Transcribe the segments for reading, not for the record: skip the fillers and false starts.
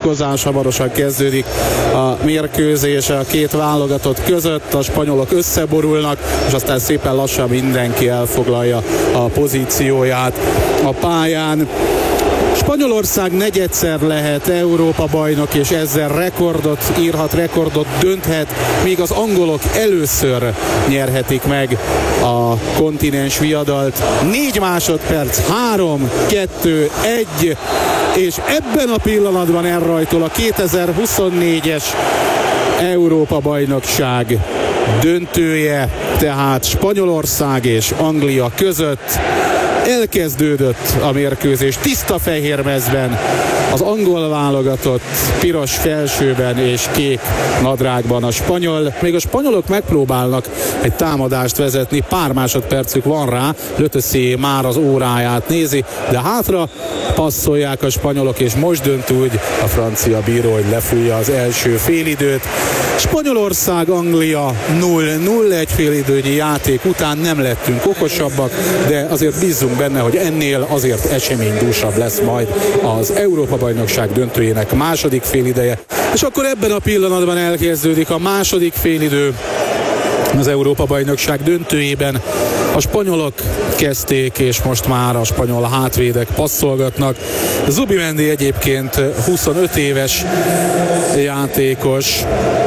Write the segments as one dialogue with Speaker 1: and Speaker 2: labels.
Speaker 1: beavatkozás. Hamarosan kezdődik a mérkőzés a két válogatott között. A spanyolok összeborulnak, és aztán szépen lassan mindenki elfoglalja a pozícióját a pályán. Spanyolország negyedszer lehet Európa bajnok, és ezzel rekordot írhat, rekordot dönthet, míg az angolok először nyerhetik meg a kontinens viadalt. 4 másodperc, 3, 2, 1, és ebben a pillanatban elrajtol a 2024-es Európa bajnokság döntője, tehát Spanyolország és Anglia között. Elkezdődött a mérkőzés tiszta fehér mezben, az angol válogatott piros felsőben és kék nadrágban a spanyol. Még a spanyolok megpróbálnak egy támadást vezetni, pár másodpercük van rá, Lötössé már az óráját nézi, de hátra passzolják a spanyolok, és most dönt úgy a francia bíró, hogy lefújja az első félidőt. Spanyolország, Anglia 0-0, egy félidőnyi játék után nem lettünk okosabbak, de azért bízzunk benne, hogy ennél azért eseménydúsabb lesz majd az Európa-bajnokság döntőjének második félideje. És akkor ebben a pillanatban elkezdődik a második félidő az Európa-bajnokság döntőjében. A spanyolok kezdték, és most már a spanyol hátvédek passzolgatnak. Zubimendi egyébként 25 éves játékos,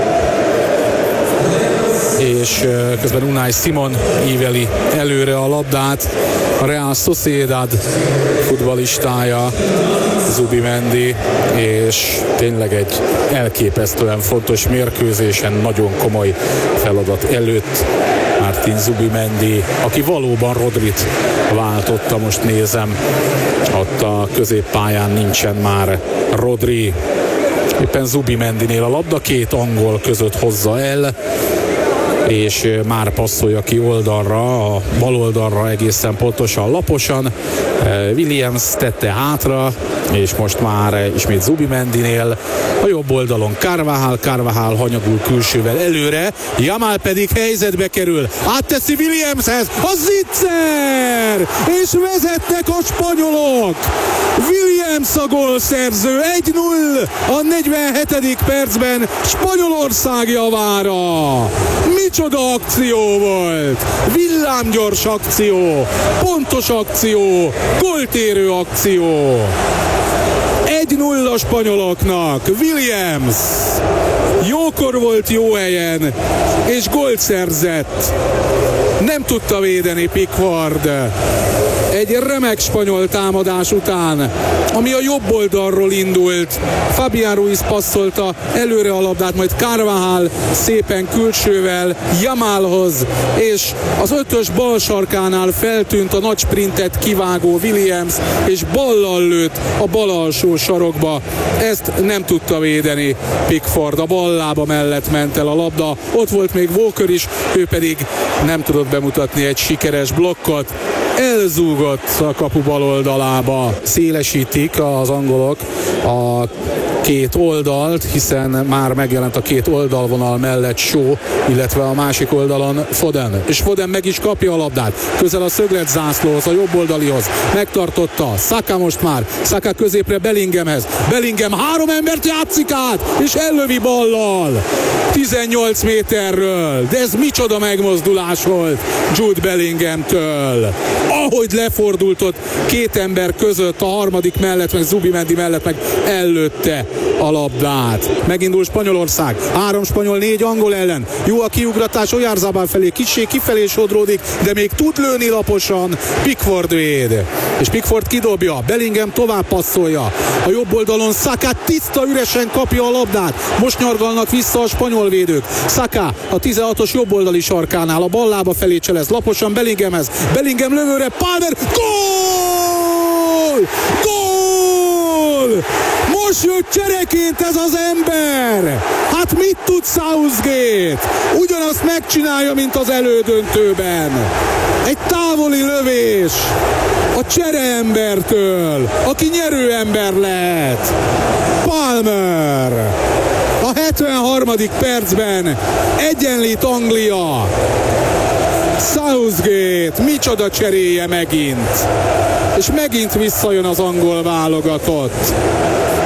Speaker 1: és közben Unai Simon íveli előre a labdát. A Real Sociedad futballistája Zubimendi, és tényleg egy elképesztően fontos mérkőzésen, nagyon komoly feladat előtt Martin Zubimendi, aki valóban Rodrit váltotta, most nézem, ott a középpályán nincsen már Rodri. Éppen Zubimendinél a labda, két angol között hozza el, és már passzolja ki oldalra, a bal oldalra egészen pontosan, laposan. Williams tette hátra, és most már ismét Zubimendinél. A jobb oldalon Carvajal hanyagul külsővel előre, Yamal pedig helyzetbe kerül, átteszi Williamshez, a zicser! És vezetnek a spanyolok! Williams a gólszerző, 1-0 a 47. percben Spanyolország javára. Micsoda akció volt! Villámgyors akció, pontos akció, góltérő akció. 1-0 a spanyoloknak. Williams jókor volt, jó helyen, és gólt szerzett. Nem tudta védeni Pickford. Egy remek spanyol támadás után, ami a jobb oldalról indult, Fabián Ruiz passzolta előre a labdát, majd Carvajal szépen külsővel Yamalhoz, és az 5-ös bal sarkánál feltűnt a nagy sprintet kivágó Williams, és ballal lőtt a bal alsó sarokba. Ezt nem tudta védeni Pickford, a bal lába mellett ment el a labda. Ott volt még Walker is, ő pedig nem tudott bemutatni egy sikeres blokkot. Elzúgott a kapu bal oldalába. Szélesítik az angolok a két oldalt, hiszen már megjelent a két oldalvonal mellett Shaw, illetve a másik oldalon Foden. És Foden meg is kapja a labdát. Közel a szöglet zászlóhoz, a jobb oldalihoz. Megtartotta. Saka most már. Saka középre Bellinghamhez. Bellingham 3 embert játszik át, és ellövi ballal. 18 méterről. De ez micsoda megmozdulás volt Jude Bellinghamtől. Ahogy lefordult ott két ember között, a harmadik mellett, meg Zubimendi mellett, meg ellőtte a labdát. Megindul Spanyolország. 3 spanyol, 4 angol ellen. Jó a kiugratás Oyarzabal felé, kicsi kifelé sodródik, de még tud lőni laposan. Pickford véd. És Pickford kidobja. Bellingham tovább passzolja. A jobb oldalon Saka tiszta üresen kapja a labdát. Most nyargalnak vissza a spanyol védők. Saka a 16-os jobb oldali sarkánál, a bal lába felé cselez laposan Bellinghamhez. Bellingham lövőre, Palmer, gól! Gól! Most jött csereként ez az ember! Hát mit tud Southgate? Ugyanazt megcsinálja, mint az elődöntőben. Egy távoli lövés a csereembertől, aki nyerőember lehet. Palmer! A 73. percben egyenlít Anglia. Southgate micsoda cseréje megint. És megint visszajön az angol válogatott.